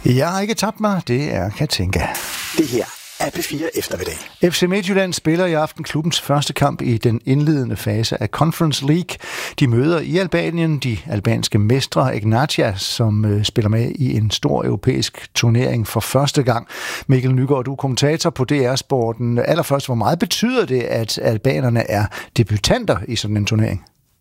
Jeg har ikke tabt mig, det er Katinka. Det her er P4 Eftermiddag. FC Midtjylland spiller i aften klubbens første kamp i den indledende fase af Conference League. De møder i Albanien de albanske mestre Egnatia, som spiller med i en stor europæisk turnering for første gang. Mikkel Nygaard, du er kommentator på DR-sporten. Allerførst, hvor meget betyder det, at albanerne er debutanter i sådan en turnering?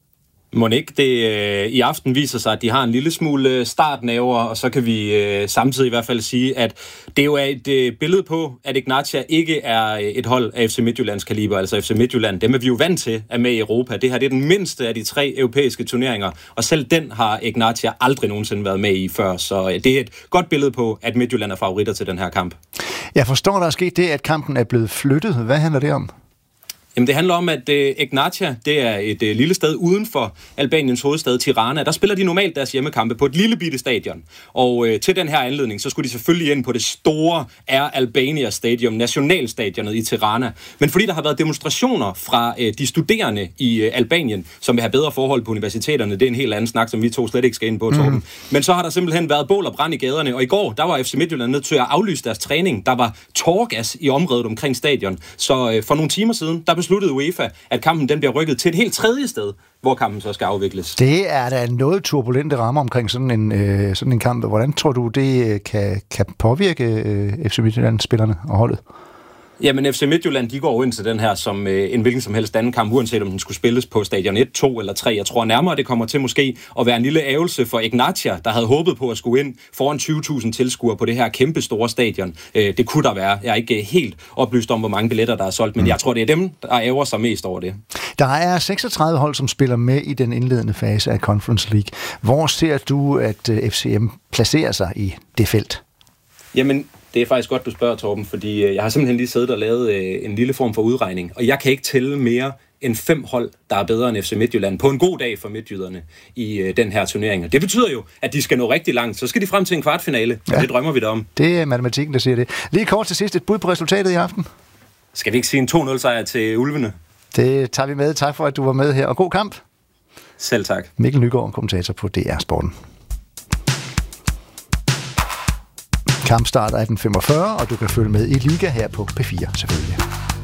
Må ikke det i aften viser sig, at de har en lille smule startnerver, og så kan vi samtidig i hvert fald sige, at det jo er et billede på, at Egnatia ikke er et hold af FC Midtjyllands kaliber, altså FC Midtjylland. Dem er vi jo vant til at med i Europa. Det her det er den mindste af de 3 europæiske turneringer, og selv den har Egnatia aldrig nogensinde været med i før, så det er et godt billede på, at Midtjylland er favoritter til den her kamp. Jeg forstår, der er sket det, at kampen er blevet flyttet. Hvad handler det om? Jamen, det handler om, at Egnatia, det er et lille sted uden for Albaniens hovedstad Tirana. Der spiller de normalt deres hjemmekampe på et lille bitte stadion. Og til den her anledning, så skulle de selvfølgelig ind på det store Air Albania Stadium, nationalstadionet i Tirana. Men fordi der har været demonstrationer fra de studerende i Albanien, som vil have bedre forhold på universiteterne, det er en helt anden snak, som vi to slet ikke skal ind på, Torben. Men så har der simpelthen været bål og brand i gaderne, og i går, der var FC Midtjylland nødt til at aflyse deres træning. Der var tåregas i området omkring stadion. Så for nogle timer siden, der besluttede UEFA, at kampen den bliver rykket til et helt tredje sted, hvor kampen så skal afvikles. Det er da noget turbulente rammer omkring sådan en kamp. Hvordan tror du, det kan påvirke FC Midtjylland-spillerne og holdet? Jamen, FC Midtjylland, de går ind til den her som en hvilken som helst anden kamp, uanset om den skulle spilles på stadion 1, 2 eller 3. Jeg tror nærmere, det kommer til måske at være en lille ævelse for Egnatia, der havde håbet på at skulle ind foran 20.000 tilskuere på det her kæmpe store stadion. Det kunne der være. Jeg er ikke helt oplyst om, hvor mange billetter, der er solgt, men jeg tror, det er dem, der ærger sig mest over det. Der er 36 hold, som spiller med i den indledende fase af Conference League. Hvor ser du, at FCM placerer sig i det felt? Jamen, det er faktisk godt, du spørger, Torben, fordi jeg har simpelthen lige siddet og lavet en lille form for udregning, og jeg kan ikke tælle mere end 5 hold, der er bedre end FC Midtjylland på en god dag for midtjyderne i den her turnering. Og det betyder jo, at de skal nå rigtig langt. Så skal de frem til en kvartfinale, og det drømmer vi da om. Det er matematikken, der siger det. Lige kort til sidst, et bud på resultatet i aften. Skal vi ikke sige en 2-0-sejr til Ulvene? Det tager vi med. Tak for, at du var med her, og god kamp. Selv tak. Mikkel Nygaard, kommentator på DR-sporten. Kampstart 18:45, og du kan følge med i Liga her på P4 selvfølgelig.